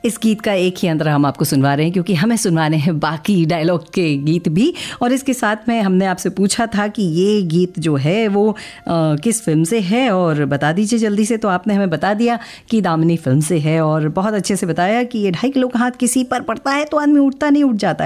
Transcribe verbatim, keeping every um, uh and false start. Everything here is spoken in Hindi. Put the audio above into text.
इस गीत का एक ही अंतर हम आपको सुनवा रहे हैं क्योंकि हमें सुनवाने हैं बाकी डायलॉग के गीत भी। और इसके साथ में हमने आपसे पूछा था कि ये गीत जो है वो आ, किस फिल्म से है, और बता दीजिए जल्दी से। तो आपने हमें बता दिया कि दामिनी फिल्म से है, और बहुत अच्छे से बताया कि ये ढाई किलो का हाथ किसी पर पड़ता है तो आदमी उठता नहीं, उठ जाता है।